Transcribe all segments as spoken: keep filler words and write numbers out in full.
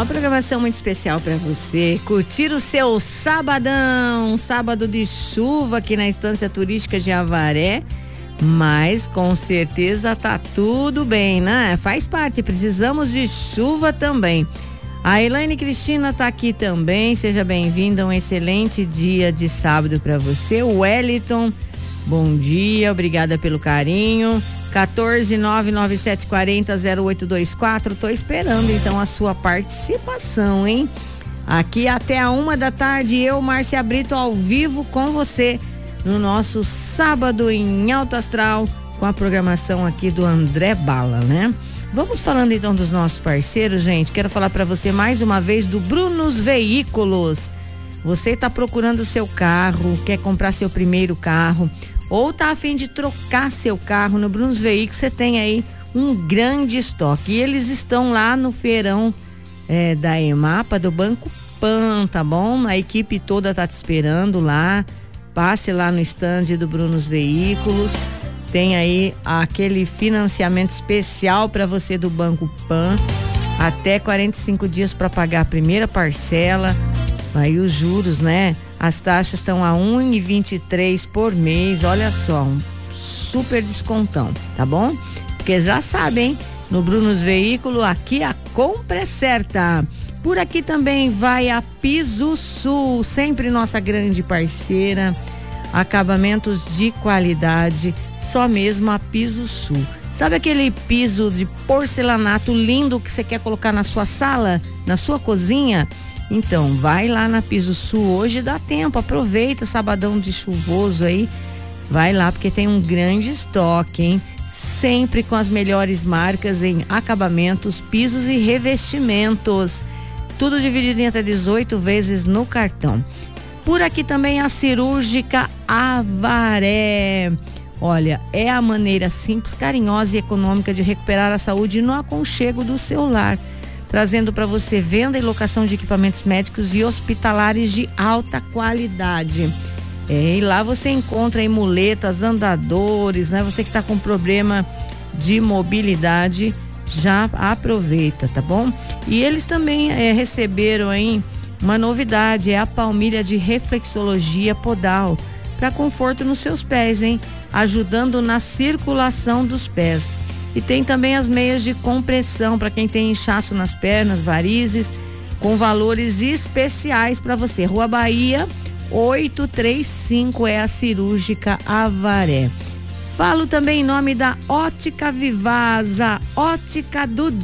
uma programação muito especial para você curtir o seu sabadão, sábado de chuva aqui na Estância Turística de Avaré, mas com certeza tá tudo bem, né? Faz parte, precisamos de chuva também. A Elaine Cristina tá aqui também, seja bem-vinda, um excelente dia de sábado para você. O Wellington, bom dia, obrigada pelo carinho. quatorze nove nove sete quatro zero zero oito dois quatro, tô esperando então a sua participação, hein? Aqui até a uma da tarde, eu, Márcia Brito, ao vivo com você no nosso sábado em Alto Astral, com a programação aqui do André Bala, né? Vamos falando então dos nossos parceiros, gente. Quero falar para você mais uma vez do Brunos Veículos. Você tá procurando o seu carro, quer comprar seu primeiro carro, ou tá a fim de trocar seu carro? No Brunos Veículos você tem aí um grande estoque. E eles estão lá no feirão é, da EMAPA, do Banco Pan, tá bom? A equipe toda tá te esperando lá. Passe lá no stand do Brunos Veículos. Tem aí aquele financiamento especial para você do Banco Pan. Até quarenta e cinco dias para pagar a primeira parcela. Aí os juros, né? As taxas estão a um vírgula vinte e três por mês, olha só, um super descontão, tá bom? Porque já sabem, no Brunos Veículo, aqui a compra é certa. Por aqui também vai a Piso Sul, sempre nossa grande parceira, acabamentos de qualidade, só mesmo a Piso Sul. Sabe aquele piso de porcelanato lindo que você quer colocar na sua sala, na sua cozinha? Então, vai lá na Piso Sul, hoje dá tempo, aproveita, sabadão de chuvoso aí, vai lá porque tem um grande estoque, hein? Sempre com as melhores marcas em acabamentos, pisos e revestimentos, tudo dividido em até dezoito vezes no cartão. Por aqui também a Cirúrgica Avaré. Olha, é a maneira simples, carinhosa e econômica de recuperar a saúde no aconchego do seu lar, trazendo para você venda e locação de equipamentos médicos e hospitalares de alta qualidade. É, e lá você encontra aí muletas, andadores, né? Você que está com problema de mobilidade, já aproveita, tá bom? E eles também é, receberam aí uma novidade, é a palmilha de reflexologia podal, para conforto nos seus pés, hein? Ajudando na circulação dos pés. E tem também as meias de compressão para quem tem inchaço nas pernas, varizes, com valores especiais para você. Rua Bahia, oitocentos e trinta e cinco é a Cirúrgica Avaré. Falo também em nome da Ótica Vivaz, a ótica do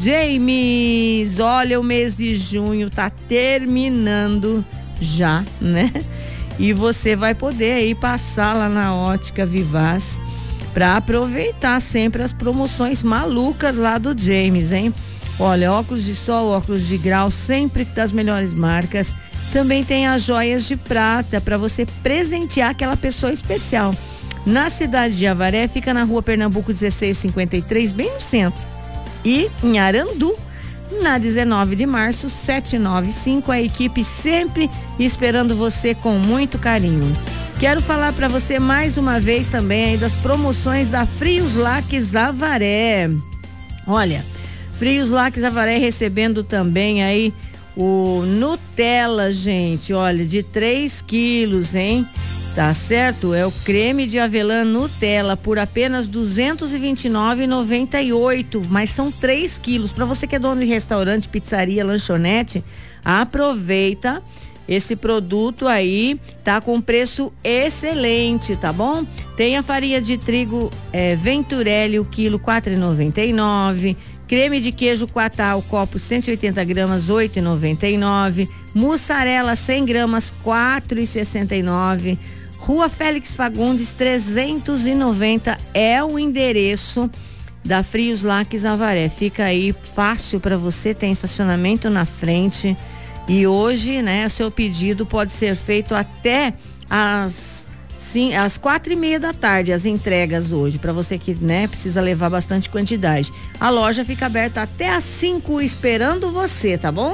James. Olha, o mês de junho tá terminando já, né? E você vai poder aí passar lá na Ótica Vivaz para aproveitar sempre as promoções malucas lá do James, hein? Olha, óculos de sol, óculos de grau, sempre das melhores marcas. Também tem as joias de prata para você presentear aquela pessoa especial. Na cidade de Avaré, fica na Rua Pernambuco dezesseis cinquenta e três, bem no centro. E em Arandu, na dezenove de março, setecentos e noventa e cinco, a equipe sempre esperando você com muito carinho. Quero falar para você mais uma vez também aí das promoções da Frios Laques Avaré. Olha, Frios Laques Avaré recebendo também aí o Nutella, gente, olha, de três quilos, hein? Tá certo? É o creme de avelã Nutella por apenas duzentos e vinte e nove reais e noventa e oito centavos, mas são três quilos. Para você que é dono de restaurante, pizzaria, lanchonete, aproveita. Esse produto aí tá com preço excelente, tá bom? Tem a farinha de trigo é, Venturelli, o quilo quatro reais e noventa e nove centavos. Creme de queijo Quatá, copo cento e oitenta gramas, oito reais e noventa e nove centavos. Mussarela cem gramas, quatro reais e sessenta e nove centavos. Rua Félix Fagundes trezentos e noventa é o endereço da Frios Laques Avaré. Fica aí fácil para você, tem estacionamento na frente. E hoje, né, seu pedido pode ser feito até às, sim, às quatro e meia da tarde, as entregas hoje, para você que, né, precisa levar bastante quantidade. A loja fica aberta até às cinco esperando você, tá bom?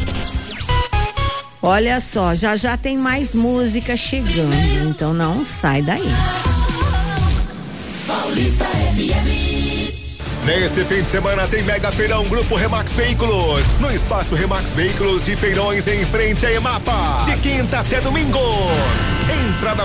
Olha só, já já tem mais música chegando, então não sai daí. Paulista F M. Neste fim de semana tem Mega Feirão Grupo Remax Veículos, no Espaço Remax Veículos de Feirões em frente à EMAPA, de quinta até domingo. Entrada